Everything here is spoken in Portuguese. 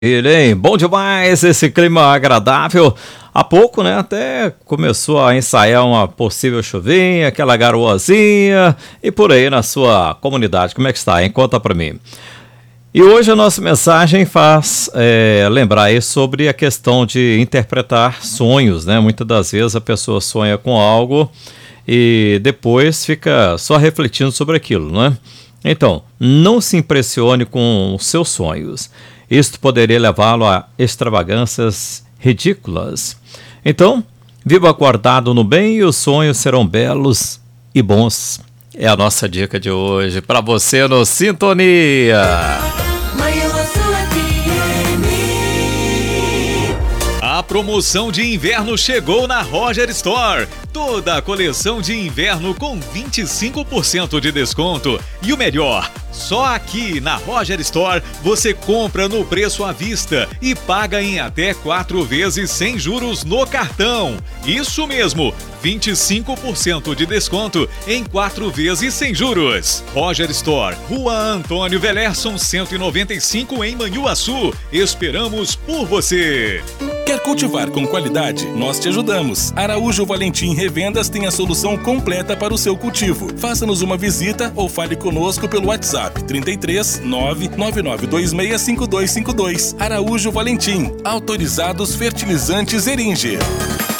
Hein? Bom demais esse clima agradável. Há pouco, né, até começou a ensaiar uma possível chuvinha, aquela garoazinha e por aí na sua comunidade. Como é que está, hein? Conta pra mim. E hoje a nossa mensagem faz lembrar aí sobre a questão de interpretar sonhos, né? Muitas das vezes a pessoa sonha com algo e depois fica só refletindo sobre aquilo, né? Então, não se impressione com os seus sonhos. Isto poderia levá-lo a extravagâncias ridículas. Então, viva acordado no bem e os sonhos serão belos e bons. É a nossa dica de hoje para você no Sintonia. A promoção de inverno chegou na Roger Store. Toda a coleção de inverno com 25% de desconto. E o melhor, só aqui na Roger Store você compra no preço à vista e paga em até 4 vezes sem juros no cartão. Isso mesmo, 25% de desconto em 4 vezes sem juros. Roger Store, Rua Antônio Velerson 195 em Manhuaçu. Esperamos por você. Quer cultivar com qualidade? Nós te ajudamos. Araújo Valentim Revendas tem a solução completa para o seu cultivo. Faça-nos uma visita ou fale conosco pelo WhatsApp 33 999265252. Araújo Valentim, autorizados fertilizantes Eringer.